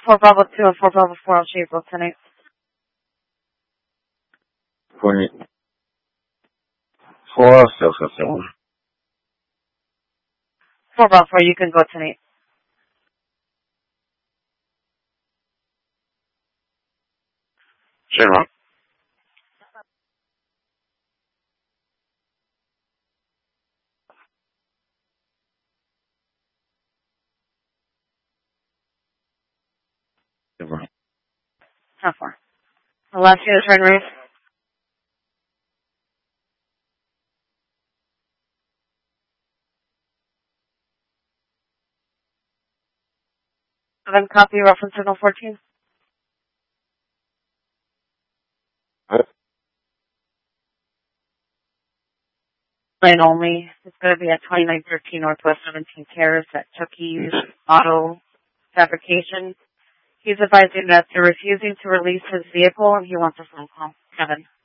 4 Bravo 2 and 4 Bravo 4, I'll show you both tonight. Coordinate. 4, 7. 4 Bravo 4, you can go tonight. General. How far? The last unit turn race. Then copy reference signal 14. Lane only. It's going to be at 2913 Northwest 17 Terrace at Chucky's Auto Fabrication. He's advising that they're refusing to release his vehicle and he wants a phone call. Kevin.